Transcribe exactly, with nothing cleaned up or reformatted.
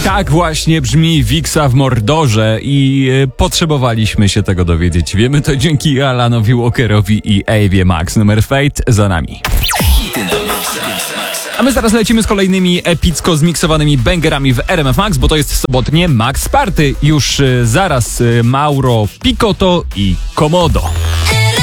Tak właśnie brzmi Wiksa w Mordorze i y, potrzebowaliśmy się tego dowiedzieć. Wiemy to dzięki Alanowi Walkerowi i Ewie Max. Numer Fate za nami. A my zaraz lecimy z kolejnymi epicko zmiksowanymi bangerami w R M F Max, bo to jest sobotnie Max Party. Już y, zaraz y, Mauro Picotto i Komodo.